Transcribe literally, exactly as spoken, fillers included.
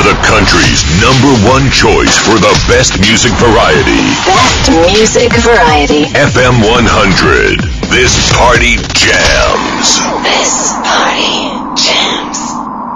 the country's number one choice for the best music variety. Best music variety. F M one hundred. This Party Jam.